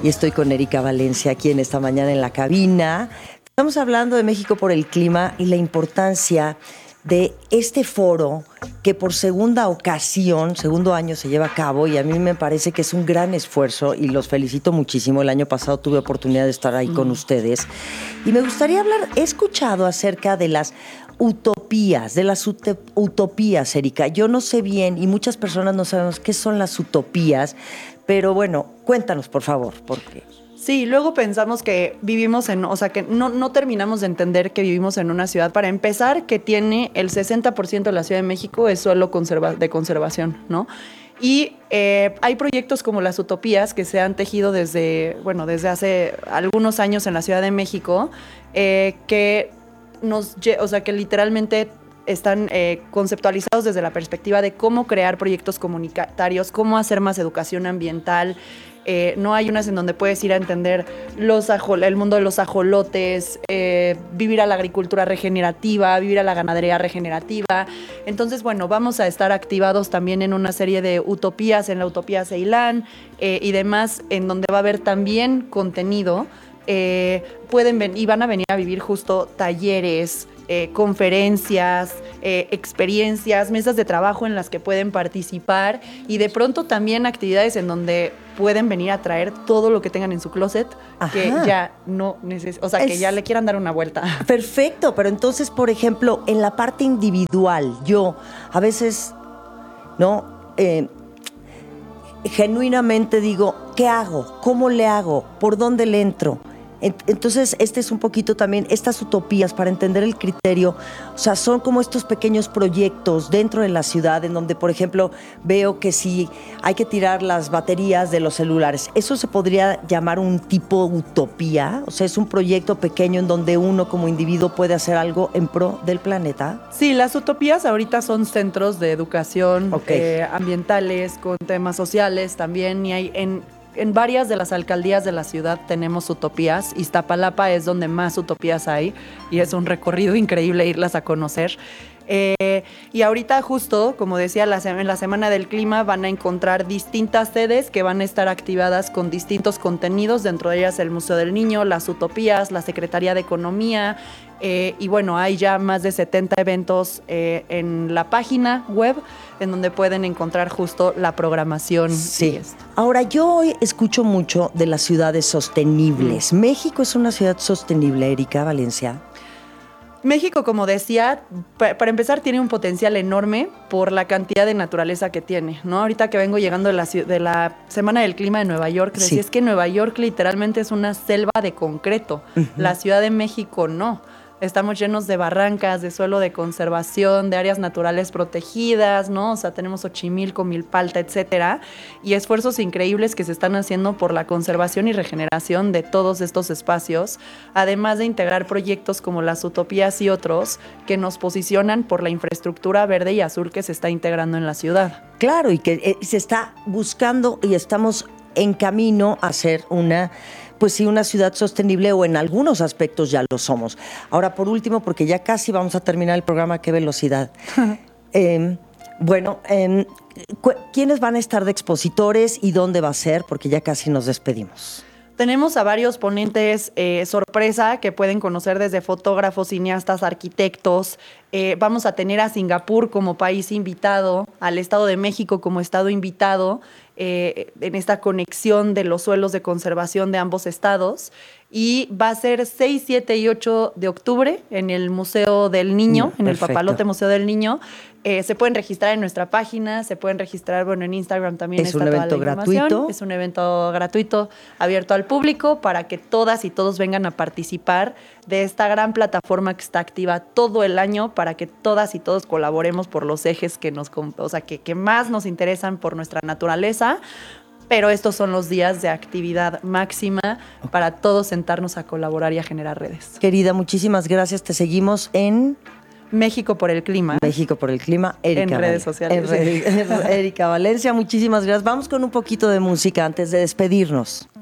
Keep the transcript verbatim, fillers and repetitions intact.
y estoy con Erika Valencia aquí en esta mañana en la cabina. Estamos hablando de México por el clima y la importancia de este foro que por segunda ocasión, segundo año se lleva a cabo, y a mí me parece que es un gran esfuerzo y los felicito muchísimo. El año pasado tuve oportunidad de estar ahí mm. con ustedes y me gustaría hablar, he escuchado acerca de las utopías, de las ut- utopías, Erika. Yo no sé bien y muchas personas no sabemos qué son las utopías, pero bueno, cuéntanos por favor, ¿por qué? Sí, luego pensamos que vivimos en, o sea, que no, no terminamos de entender que vivimos en una ciudad, para empezar, que tiene el sesenta por ciento de la Ciudad de México es suelo conserva- de conservación, ¿no? Y eh, hay proyectos como las utopías que se han tejido desde, bueno, desde hace algunos años en la Ciudad de México, eh, que nos, o sea, que literalmente están eh, conceptualizados desde la perspectiva de cómo crear proyectos comunitarios, cómo hacer más educación ambiental. Eh, no hay unas en donde puedes ir a entender los ajol- el mundo de los ajolotes, eh, vivir a la agricultura regenerativa, vivir a la ganadería regenerativa. Entonces, bueno, vamos a estar activados también en una serie de utopías, en la Utopía Ceilán eh, y demás, en donde va a haber también contenido. Eh, pueden ven- y van a venir a vivir justo talleres, eh, conferencias, eh, experiencias, mesas de trabajo en las que pueden participar, y de pronto también actividades en donde pueden venir a traer todo lo que tengan en su closet. Ajá. Que ya no necesitan, o sea, es... que ya le quieran dar una vuelta. Perfecto, pero entonces, por ejemplo, en la parte individual, yo a veces, ¿no? Eh, genuinamente digo, ¿qué hago? ¿Cómo le hago? ¿Por dónde le entro? Entonces, este es un poquito también, estas utopías, para entender el criterio, o sea, son como estos pequeños proyectos dentro de la ciudad en donde, por ejemplo, veo que si hay que tirar las baterías de los celulares, ¿eso se podría llamar un tipo utopía? O sea, es un proyecto pequeño en donde uno como individuo puede hacer algo en pro del planeta. Sí, las utopías ahorita son centros de educación okay. eh, ambientales, con temas sociales también, y hay en... En varias de las alcaldías de la ciudad tenemos utopías. Iztapalapa es donde más utopías hay y es un recorrido increíble irlas a conocer. Eh, y ahorita justo, como decía, la, en la Semana del Clima van a encontrar distintas sedes que van a estar activadas con distintos contenidos, dentro de ellas el Museo del Niño, las utopías, la Secretaría de Economía, eh, y bueno, hay ya más de setenta eventos eh, en la página web en donde pueden encontrar justo la programación. Sí. Ahora, yo hoy escucho mucho de las ciudades sostenibles. Mm. ¿México es una ciudad sostenible, Erika Valencia? México, como decía, para empezar tiene un potencial enorme por la cantidad de naturaleza que tiene, ¿no? Ahorita que vengo llegando de la, de la Semana del Clima de Nueva York, decía, sí. es que Nueva York literalmente es una selva de concreto. Uh-huh. La Ciudad de México no. Estamos llenos de barrancas, de suelo de conservación, de áreas naturales protegidas, ¿no? O sea, tenemos Xochimilco, Milpalta, etcétera, y esfuerzos increíbles que se están haciendo por la conservación y regeneración de todos estos espacios, además de integrar proyectos como las utopías y otros que nos posicionan por la infraestructura verde y azul que se está integrando en la ciudad. Claro, y que eh, se está buscando y estamos en camino a ser una... pues sí, una ciudad sostenible, o en algunos aspectos ya lo somos. Ahora, por último, porque ya casi vamos a terminar el programa, qué velocidad. eh, bueno, eh, ¿quiénes van a estar de expositores y dónde va a ser? Porque ya casi nos despedimos. Tenemos a varios ponentes eh, sorpresa que pueden conocer, desde fotógrafos, cineastas, arquitectos. Eh, vamos a tener a Singapur como país invitado, al Estado de México como estado invitado, eh, en esta conexión de los suelos de conservación de ambos estados. Y va a ser seis, siete y ocho de octubre en el Museo del Niño, mm, en el Papalote Museo del Niño. Eh, se pueden registrar en nuestra página, se pueden registrar, bueno, en Instagram también es está un toda evento la información. Gratuito. Es un evento gratuito, abierto al público, para que todas y todos vengan a participar de esta gran plataforma que está activa todo el año, para que todas y todos colaboremos por los ejes que nos, o sea, que, que más nos interesan por nuestra naturaleza. Pero estos son los días de actividad máxima para todos sentarnos a colaborar y a generar redes. Querida, muchísimas gracias. Te seguimos en... México por el Clima. México por el Clima. Erika en redes sociales. En re- Erika Valencia, muchísimas gracias. Vamos con un poquito de música antes de despedirnos.